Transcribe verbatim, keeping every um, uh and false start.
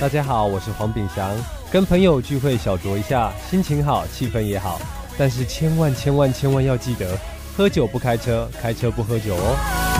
大家好，我是黄炳祥。跟朋友聚会小酌一下，心情好，气氛也好。但是千万千万千万要记得，喝酒不开车，开车不喝酒哦。